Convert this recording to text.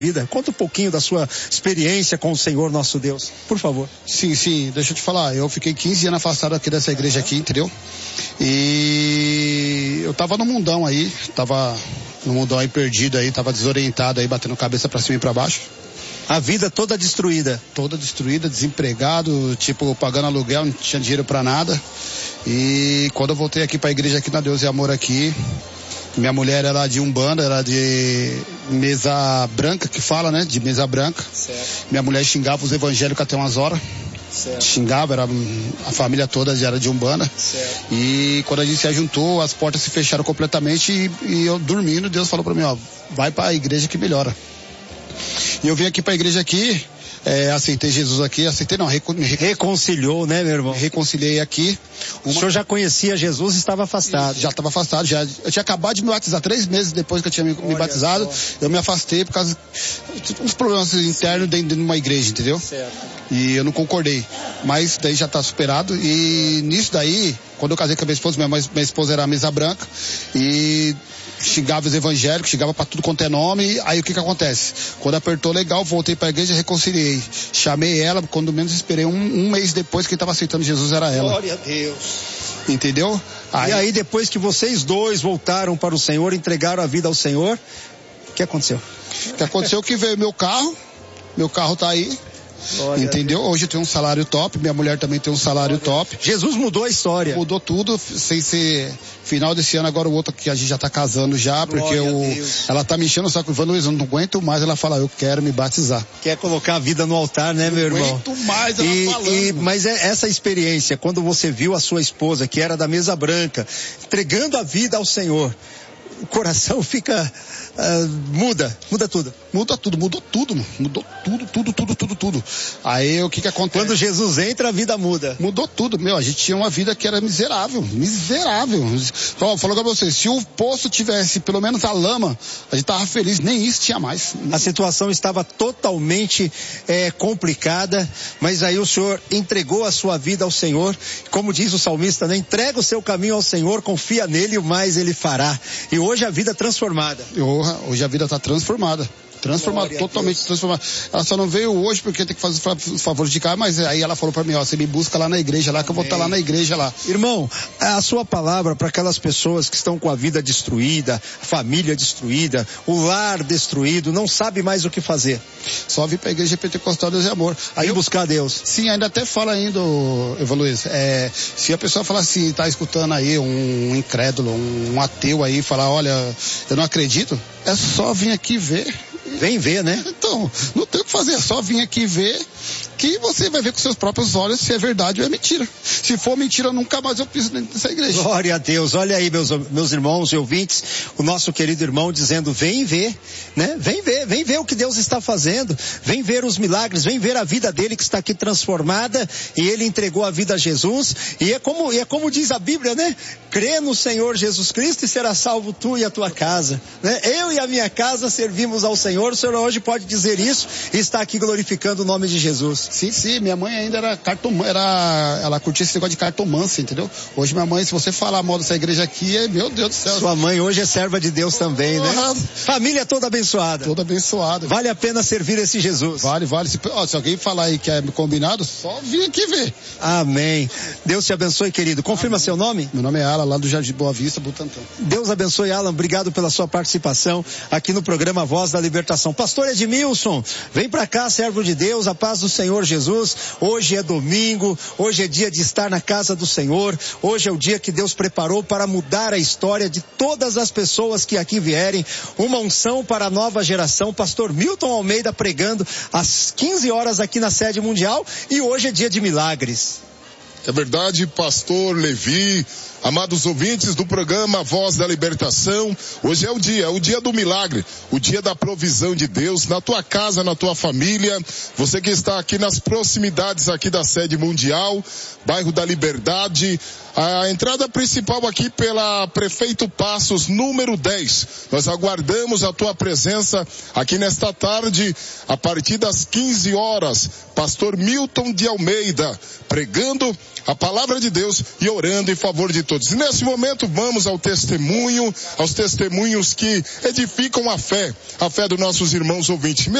vida. Conta um pouquinho da sua experiência com o Senhor nosso Deus, por favor. Sim, deixa eu te falar, eu fiquei 15 anos afastado aqui dessa igreja aqui, entendeu? E eu tava no mundão aí, perdido aí, tava desorientado aí, batendo cabeça pra cima e pra baixo. A vida toda destruída. Toda destruída, desempregado, tipo, pagando aluguel, não tinha dinheiro pra nada. E quando eu voltei aqui pra igreja aqui na Deus e Amor aqui, minha mulher era de Umbanda, era de mesa branca, que fala, né? De mesa branca. Certo. Minha mulher xingava os evangélicos até umas horas. Certo. Xingava, a família toda já era de Umbanda. Certo. E quando a gente se ajuntou, as portas se fecharam completamente e eu dormindo, Deus falou pra mim, ó, vai pra igreja que melhora. E eu vim aqui pra igreja aqui, aceitei Jesus aqui, reconciliou, né, meu irmão? Reconciliei aqui. O senhor já conhecia Jesus e estava afastado? Já estava afastado, eu tinha acabado de me batizar, 3 meses depois que eu tinha me batizado, eu me afastei por causa de uns problemas internos dentro de uma igreja, entendeu? Certo. E eu não concordei, mas daí já está superado e nisso daí, quando eu casei com a minha esposa era a mesa branca e xingava os evangélicos, xingava pra tudo quanto é nome, aí o que acontece? Quando apertou legal, voltei pra igreja, reconciliei. Chamei ela, quando menos esperei, um mês depois, quem tava aceitando Jesus era ela. Glória a Deus. Entendeu? E aí depois que vocês dois voltaram para o Senhor, entregaram a vida ao Senhor, o que aconteceu? O que aconteceu é que veio meu carro tá aí. Glória, entendeu? Hoje eu tenho um salário top, minha mulher também tem um salário top. Jesus mudou a história. Mudou tudo, sem ser final desse ano, agora o outro que a gente já tá casando já, porque ela tá me enchendo o saco, Luiz, eu não aguento mais, ela fala, eu quero me batizar. Quer colocar a vida no altar, né, meu irmão? Não aguento mais, ela falando. Mas essa experiência, quando você viu a sua esposa, que era da mesa branca, entregando a vida ao Senhor, o coração fica, muda tudo. Mudou tudo. Aí o que acontece? Quando Jesus entra, a vida muda. Mudou tudo, a gente tinha uma vida que era miserável. Ó, falou pra você, se o poço tivesse pelo menos a lama, a gente tava feliz, nem isso tinha mais. A situação estava totalmente complicada, mas aí o senhor entregou a sua vida ao Senhor, como diz o salmista, né? Entrega o seu caminho ao Senhor, confia nele e o mais ele fará. E hoje a vida transformada. Hoje a vida está transformada. Totalmente transformada. Ela só não veio hoje porque tem que fazer favor de cá, mas aí ela falou para mim, ó, você me busca lá na igreja lá, que eu vou estar lá na igreja lá. Irmão, a sua palavra para aquelas pessoas que estão com a vida destruída, a família destruída, o lar destruído, não sabe mais o que fazer. Só vir para a igreja pentecostal Deus e Amor. Aí buscar Deus. Sim, ainda até fala ainda, Luiz, se a pessoa falar assim, tá escutando aí um incrédulo, um ateu aí, falar, olha, eu não acredito, é só vir aqui ver. Vem ver, né? Então, não tem o que fazer, é só vir aqui ver, que você vai ver com seus próprios olhos se é verdade ou é mentira. Se for mentira, nunca mais eu piso dentro dessa igreja. Glória a Deus. Olha aí, meus irmãos e ouvintes, o nosso querido irmão dizendo, vem ver, né? Vem ver o que Deus está fazendo, vem ver os milagres, vem ver a vida dele que está aqui transformada, e ele entregou a vida a Jesus, e é como diz a Bíblia, né? Crê no Senhor Jesus Cristo e será salvo tu e a tua casa, né? Eu e a minha casa servimos ao Senhor. O senhor hoje pode dizer isso e está aqui glorificando o nome de Jesus. Sim, minha mãe ainda era ela curtia esse negócio de cartomância, entendeu? Hoje minha mãe, se você falar mal dessa igreja aqui, meu Deus do céu. Sua mãe hoje é serva de Deus também, né? Família toda abençoada. Toda abençoada. Vale a pena servir esse Jesus. Vale. Se alguém falar aí que é combinado, só vir aqui ver. Amém. Deus te abençoe, querido. Confirma seu nome? Meu nome é Alan, lá do Jardim Boa Vista, Butantã. Deus abençoe, Alan. Obrigado pela sua participação aqui no programa Voz da Libertação. Pastor Edmilson, vem pra cá, servo de Deus, a paz do Senhor Jesus. Hoje é domingo, hoje é dia de estar na casa do Senhor, hoje é o dia que Deus preparou para mudar a história de todas as pessoas que aqui vierem, uma unção para a nova geração. Pastor Milton Almeida pregando às 15 horas aqui na sede mundial, e hoje é dia de milagres. É verdade, pastor Levi, amados ouvintes do programa Voz da Libertação, hoje é o dia do milagre, o dia da provisão de Deus na tua casa, na tua família. Você que está aqui nas proximidades aqui da sede mundial, bairro da Liberdade, a entrada principal aqui pela Prefeito Passos, número 10. Nós aguardamos a tua presença aqui nesta tarde, a partir das 15 horas. Pastor Milton de Almeida, pregando a palavra de Deus e orando em favor de todos. E nesse momento vamos ao testemunho, aos testemunhos que edificam a fé dos nossos irmãos ouvintes.